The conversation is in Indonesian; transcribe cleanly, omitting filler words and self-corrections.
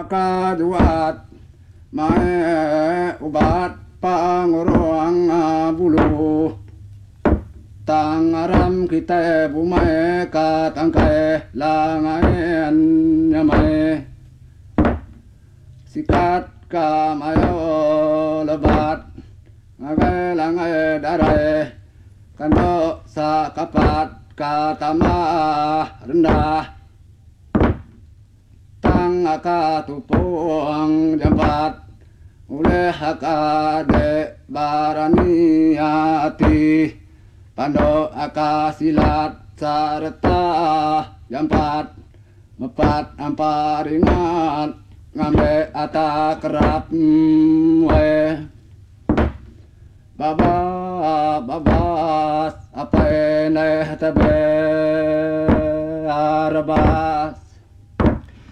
kaduat mae ubat panguruang bulu tangaram kita bumae katangkae langae nyamae sikat kamayo lebat ngagai langae darai kando sakapat katama rendah tang akatupong jampat uleh akade barani hati pando akasilat sarta jampat mepat amparingat ngambe ata kerap we babas apa eneh tebe arabas